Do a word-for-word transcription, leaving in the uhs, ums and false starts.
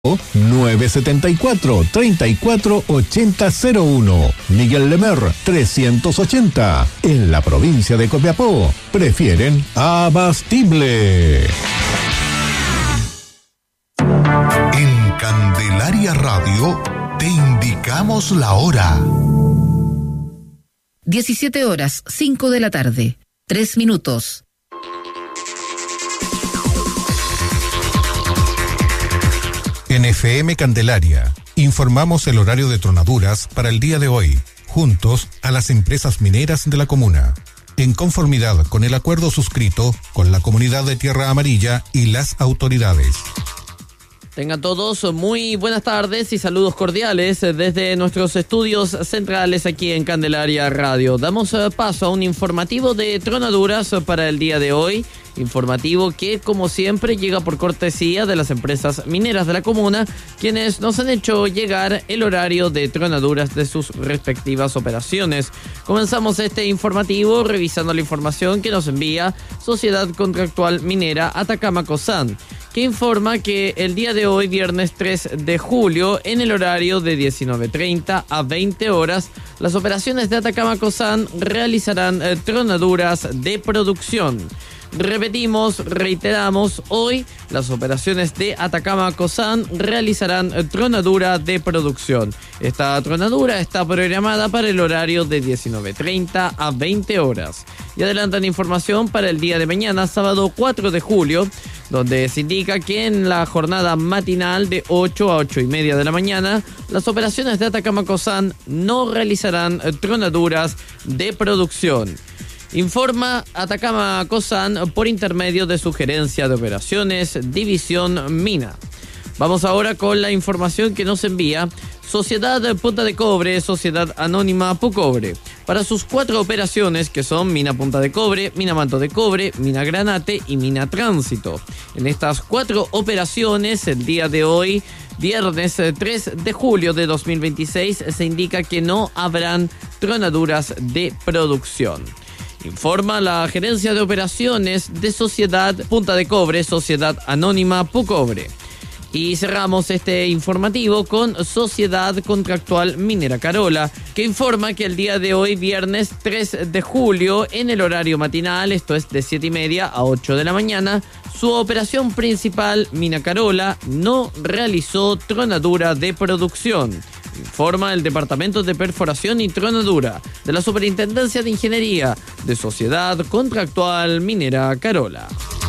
nueve siete cuatro, tres cuatro ocho cero cero uno. Miguel Lemer trescientos ochenta. En la provincia de Copiapó prefieren Abastible. En Candelaria Radio te indicamos la hora. diecisiete horas, cinco de la tarde, tres minutos. En F M Candelaria, informamos el horario de tronaduras para el día de hoy, juntos a las empresas mineras de la comuna, en conformidad con el acuerdo suscrito con la comunidad de Tierra Amarilla y las autoridades. Tengan todos muy buenas tardes y saludos cordiales desde nuestros estudios centrales aquí en Candelaria Radio. Damos paso a un informativo de tronaduras para el día de hoy. Informativo que, como siempre, llega por cortesía de las empresas mineras de la comuna, quienes nos han hecho llegar el horario de tronaduras de sus respectivas operaciones. Comenzamos este informativo revisando la información que nos envía Sociedad Contractual Minera Atacama Cosán, que informa que el día de hoy, viernes tres de julio, en el horario de diecinueve treinta a veinte horas, las operaciones de Atacama Cosán realizarán eh, tronaduras de producción. Repetimos, reiteramos, hoy las operaciones de Atacama Cosán realizarán tronadura de producción. Esta tronadura está programada para el horario de diecinueve treinta a veinte horas. Y adelantan información para el día de mañana, sábado cuatro de julio, donde se indica que en la jornada matinal de ocho a ocho y media de la mañana, las operaciones de Atacama Cosán no realizarán tronaduras de producción. Informa Atacama Cosán por intermedio de su gerencia de operaciones, División Mina. Vamos ahora con la información que nos envía Sociedad Punta de Cobre, Sociedad Anónima Pucobre, para sus cuatro operaciones que son Mina Punta de Cobre, Mina Manto de Cobre, Mina Granate y Mina Tránsito. En estas cuatro operaciones, el día de hoy, viernes tres de julio de dos mil veintiséis, se indica que no habrán tronaduras de producción. Informa la gerencia de operaciones de Sociedad Punta de Cobre, Sociedad Anónima Pucobre. Y cerramos este informativo con Sociedad Contractual Minera Carola, que informa que el día de hoy, viernes tres de julio, en el horario matinal, esto es de siete y media a ocho de la mañana, su operación principal, Mina Carola, no realizó tronadura de producción. Informa el Departamento de Perforación y Tronadura de la Superintendencia de Ingeniería de Sociedad Contractual Minera Carola.